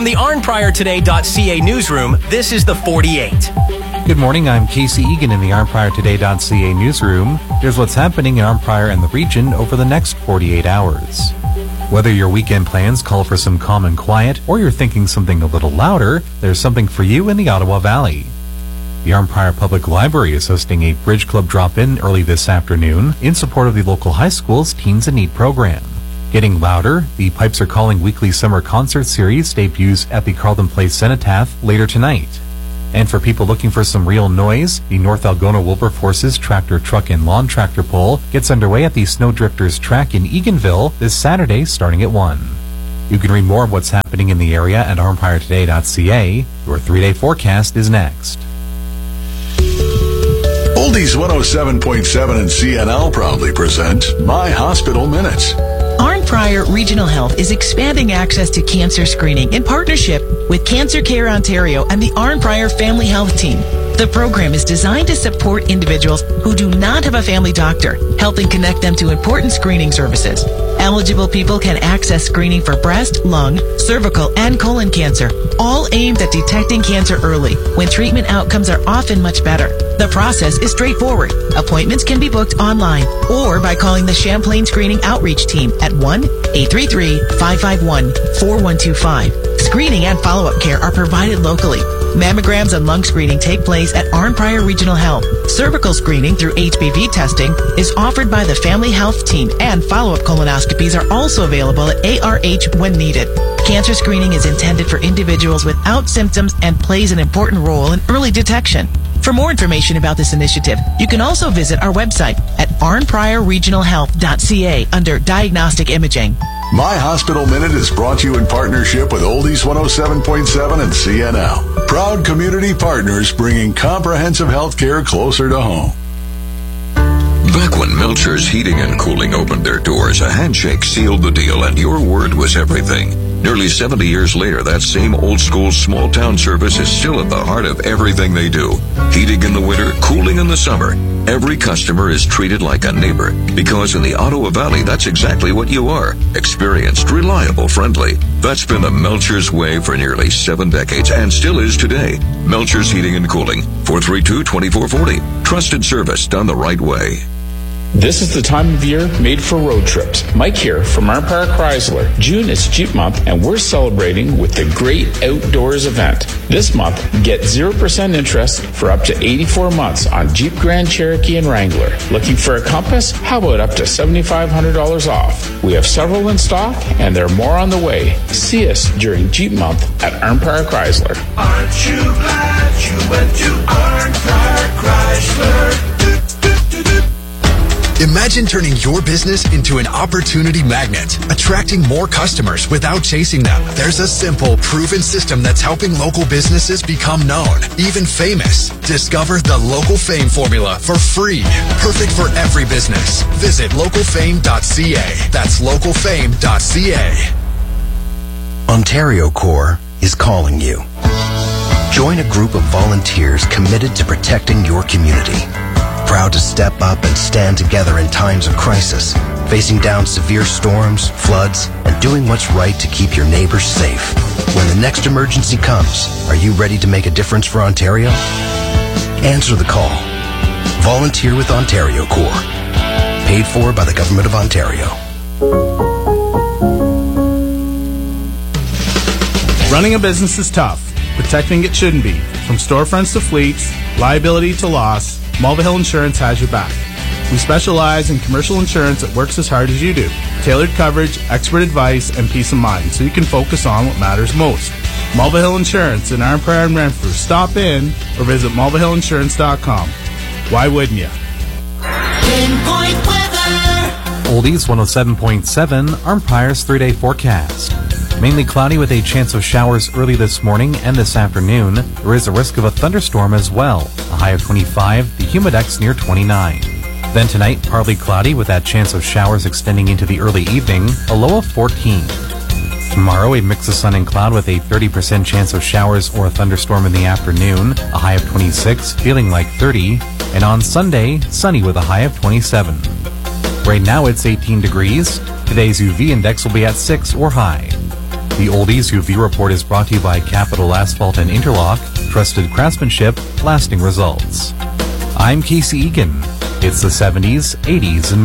From the ArnPriorToday.ca newsroom, this is the 48. Good morning, I'm Casey Egan in the ArnPriorToday.ca newsroom. Here's what's happening in Arnprior and the region over the next 48 hours. Whether your weekend plans call for some calm and quiet, or you're thinking something a little louder, there's something for you in the Ottawa Valley. The Arnprior Public Library is hosting a Bridge Club drop-in early this afternoon in support of the local high school's Teens in Need program. Getting louder, the Pipes Are Calling weekly summer concert series debuts at the Carleton Place Cenotaph later tonight. And for people looking for some real noise, the North Algona Wilberforce's Tractor, Truck, and Lawn Tractor Pull gets underway at the Snowdrifters track in Eganville this Saturday starting at 1. You can read more of what's happening in the area at arnpriortoday.ca. Your 3-day forecast is next. Oldies 107.7 and CNL proudly present My Hospital Minutes. Arnprior Regional Health is expanding access to cancer screening in partnership with Cancer Care Ontario and the Arnprior Family Health Team. The program is designed to support individuals who do not have a family doctor, helping connect them to important screening services. Eligible people can access screening for breast, lung, cervical, and colon cancer, all aimed at detecting cancer early, when treatment outcomes are often much better. The process is straightforward. Appointments can be booked online or by calling the Champlain Screening Outreach Team at 1-833-551-4125. Screening and follow-up care are provided locally. Mammograms and lung screening take place at Arnprior Regional Health. Cervical screening through HPV testing is offered by the Family Health Team, and follow-up colonoscopies are also available at ARH when needed. Cancer screening is intended for individuals without symptoms and plays an important role in early detection. For more information about this initiative, you can also visit our website at arnpriorregionalhealth.ca under Diagnostic Imaging. My Hospital Minute is brought to you in partnership with Oldies 107.7 and CNL. Proud community partners bringing comprehensive health care closer to home. Back when Melcher's Heating and Cooling opened their doors, a handshake sealed the deal and your word was everything. Nearly 70 years later, that same old-school small-town service is still at the heart of everything they do. Heating in the winter, cooling in the summer. Every customer is treated like a neighbor, because in the Ottawa Valley, that's exactly what you are. Experienced, reliable, friendly. That's been the Melcher's way for nearly 7 decades and still is today. Melcher's Heating and Cooling, 432-2440. Trusted service done the right way. This is the time of year made for road trips. Mike here from Arnprior Chrysler. June is Jeep Month, and we're celebrating with the Great Outdoors event. This month, get 0% interest for up to 84 months on Jeep Grand Cherokee and Wrangler. Looking for a Compass? How about up to $7,500 off? We have several in stock, and there are more on the way. See us during Jeep Month at Arnprior Chrysler. Aren't you glad you went to Arnprior Chrysler? Imagine turning your business into an opportunity magnet, attracting more customers without chasing them. There's a simple, proven system that's helping local businesses become known, even famous. Discover the Local Fame formula for free. Perfect for every business. Visit localfame.ca. That's localfame.ca. Ontario Corps is calling you. Join a group of volunteers committed to protecting your community. Proud to step up and stand together in times of crisis, facing down severe storms, floods, and doing what's right to keep your neighbors safe. When the next emergency comes, are you ready to make a difference for Ontario? Answer the call. Volunteer with Ontario Corps. Paid for by the Government of Ontario. Running a business is tough. Protecting it shouldn't be. From storefronts to fleets, liability to loss, Mulvihill Insurance has your back. We specialize in commercial insurance that works as hard as you do. Tailored coverage, expert advice, and peace of mind, so you can focus on what matters most. Mulvihill Insurance in Arnprior and Renfrew. Stop in or visit mulvihillinsurance.com. Why wouldn't you? Pinpoint weather. Oldies 107.7, Arnprior's 3-day forecast. Mainly cloudy with a chance of showers early this morning and this afternoon. There is a risk of a thunderstorm as well. A high of 25, the humidex near 29. Then tonight, partly cloudy with that chance of showers extending into the early evening. A low of 14. Tomorrow, a mix of sun and cloud with a 30% chance of showers or a thunderstorm in the afternoon. A high of 26, feeling like 30. And on Sunday, sunny with a high of 27. Right now, it's 18 degrees. Today's UV index will be at 6 or high. The Oldies UV Report is brought to you by Capital Asphalt and Interlock, trusted craftsmanship, lasting results. I'm Casey Egan. It's the 70s, 80s, and